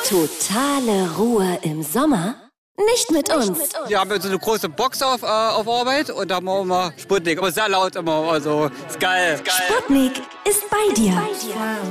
Totale Ruhe im Sommer? Nicht mit uns. Wir haben so eine große Box auf Arbeit und da haben wir immer Sputnik. Aber sehr laut immer, also ist geil. Sputnik ist bei dir.